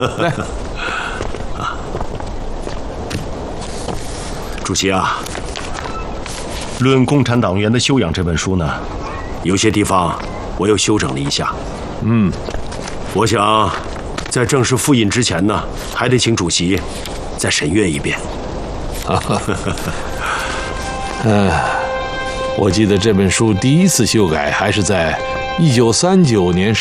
来， 主席啊，《论共产党员的修养》这本书呢，有些地方我又修整了一下。我想在正式复印之前呢，还得请主席再审阅一遍。 我记得这本书第一次修改还是在1939年